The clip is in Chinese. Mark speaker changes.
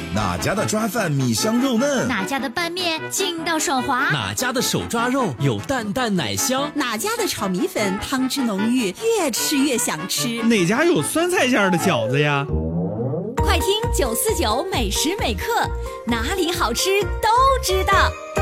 Speaker 1: 哪家的抓饭米香肉嫩？
Speaker 2: 哪家的拌面劲道爽滑？
Speaker 3: 哪家的手抓肉有淡淡奶香？
Speaker 4: 哪家的炒米粉汤汁浓郁，越吃越想吃？
Speaker 5: 哪家有酸菜馅的饺子呀？
Speaker 2: 快听949美食美客，哪里好吃都知道。